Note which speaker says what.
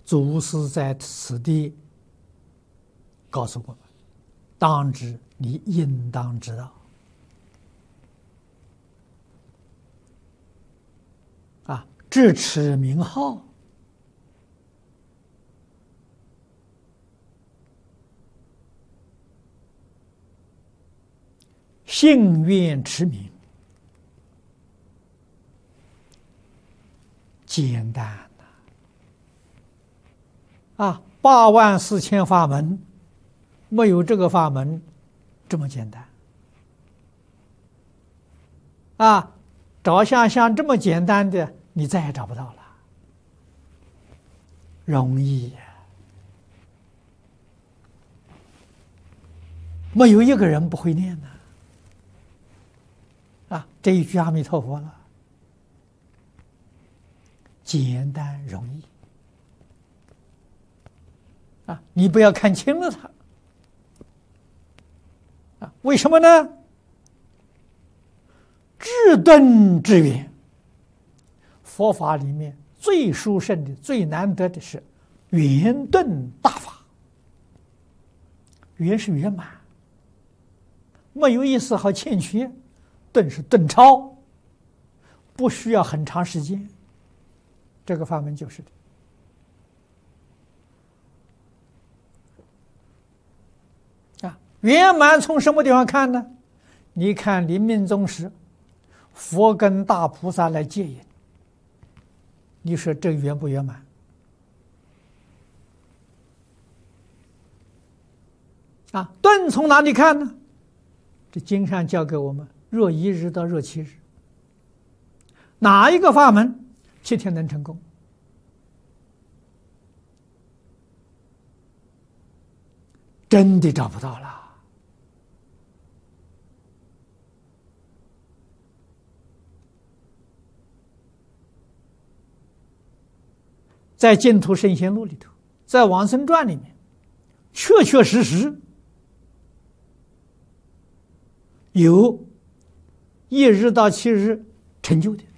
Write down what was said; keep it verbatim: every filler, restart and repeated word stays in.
Speaker 1: 祖师在此地告诉我们：当知你应当知道啊，智持名号，信愿持名，简单啊！八万四千法门，没有这个法门这么简单啊！找像像这么简单的，你再也找不到了。容易呀，没有一个人不会念的啊！这一句阿弥陀佛了，简单容易。啊，你不要看轻了它，啊，为什么呢？至顿至圆，佛法里面最殊胜的、最难得的是圆顿大法。圆是圆满，没有一丝毫欠缺；顿是顿超，不需要很长时间。这个法门就是的。圆满从什么地方看呢？你看临命终时，佛跟大菩萨来接引，你说这圆不圆满？啊，顿从哪里看呢？这经上教给我们：若一日到若七日，哪一个法门七天能成功？真的找不到了。在《净土圣贤录》里头，在《往生传》里面，确确实实有一日到七日成就的。